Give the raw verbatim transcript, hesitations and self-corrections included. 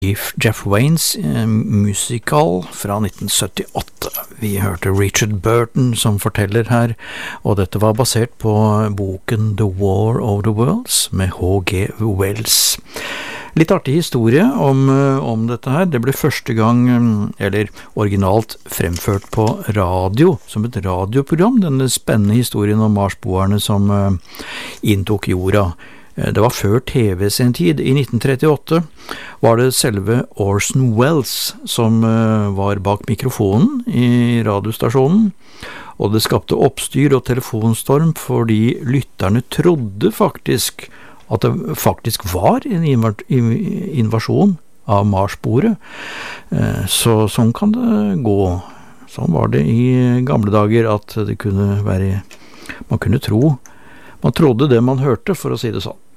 Jeff Waynes eh, musical fra nitten syttiåtte. Vi hørte Richard Burton som forteller her, og dette var basert på boken The War of the Worlds med H G Wells. Litt artig historie om, om dette her. Det ble første gang, eller originalt fremført på radio, som et radioprogram, denne spennende historien om marsboerne som inntok jorda. Det var før T V sin tid. I nitten trettiåtte var det selve Orson Welles som var bak mikrofonen i radiostasjonen, og det skapte oppstyr og telefonstorm fordi lytterne trodde faktisk at det faktisk var en invasjon av marsboere. Så sånn kan det gå. Sånn var det i gamle dager at det kunne være, man kunne tro, man trodde det man hørte, for å si det sånn.